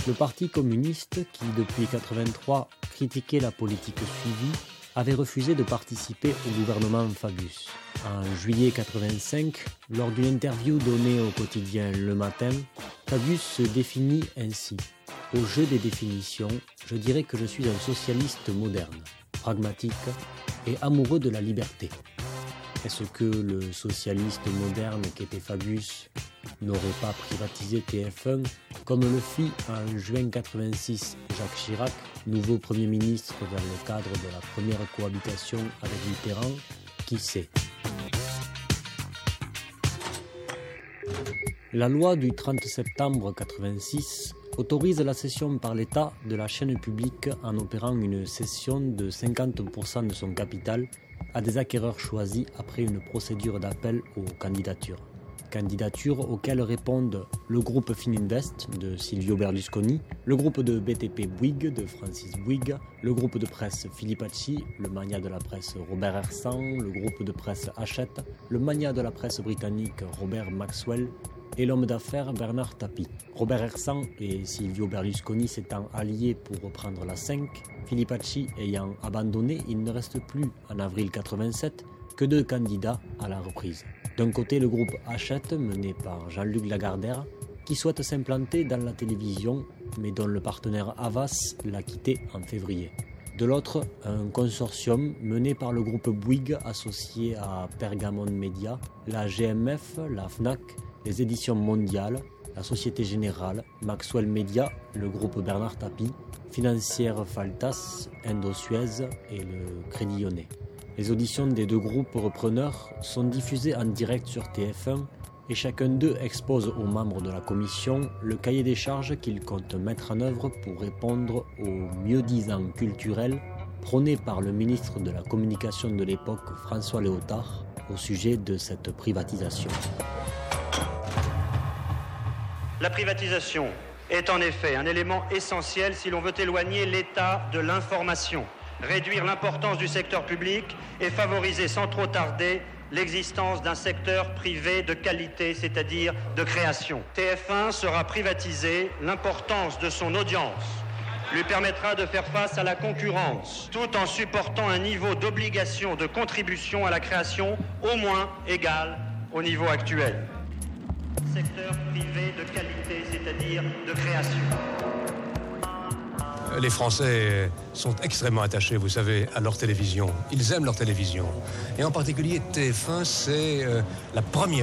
Le Parti communiste, qui depuis 1983 critiquait la politique suivie, avait refusé de participer au gouvernement Fabius. En juillet 1985, lors d'une interview donnée au quotidien Le Matin, Fabius se définit ainsi. Au jeu des définitions, je dirais que je suis un socialiste moderne, pragmatique et amoureux de la liberté. Est-ce que le socialiste moderne qu'était Fabius n'aurait pas privatisé TF1 comme le fit en juin 1986 Jacques Chirac, nouveau Premier ministre dans le cadre de la première cohabitation avec Mitterrand? Qui sait? La loi du 30 septembre 1986 autorise la cession par l'État de la chaîne publique en opérant une cession de 50% de son capital à des acquéreurs choisis après une procédure d'appel aux candidatures. Candidatures auxquelles répondent le groupe Fininvest de Silvio Berlusconi, le groupe de BTP Bouygues de Francis Bouygues, le groupe de presse Filipacci, le magnat de la presse Robert Hersant, le groupe de presse Hachette, le magnat de la presse britannique Robert Maxwell et l'homme d'affaires Bernard Tapie. Robert Hersant et Silvio Berlusconi s'étant alliés pour reprendre la 5, Filipacci ayant abandonné, il ne reste plus en avril 87 que 2 candidats à la reprise. D'un côté, le groupe Hachette, mené par Jean-Luc Lagardère, qui souhaite s'implanter dans la télévision, mais dont le partenaire Havas l'a quitté en février. De l'autre, un consortium mené par le groupe Bouygues, associé à Pergamon Media, la GMF, la FNAC, les éditions mondiales, la Société Générale, Maxwell Media, le groupe Bernard Tapie, Financière Faltas, Indosuez et le Crédit Lyonnais. Les auditions des 2 groupes repreneurs sont diffusées en direct sur TF1 et chacun d'eux expose aux membres de la commission le cahier des charges qu'ils comptent mettre en œuvre pour répondre au mieux-disant culturel prôné par le ministre de la Communication de l'époque, François Léotard, au sujet de cette privatisation. La privatisation est en effet un élément essentiel si l'on veut éloigner l'État de l'information, réduire l'importance du secteur public et favoriser sans trop tarder l'existence d'un secteur privé de qualité, c'est-à-dire de création. TF1 sera privatisé, l'importance de son audience lui permettra de faire face à la concurrence, tout en supportant un niveau d'obligation de contribution à la création au moins égal au niveau actuel. Secteur privé de qualité, c'est-à-dire de création. Les Français sont extrêmement attachés, vous savez, à leur télévision. Ils aiment leur télévision. Et en particulier, TF1, c'est la première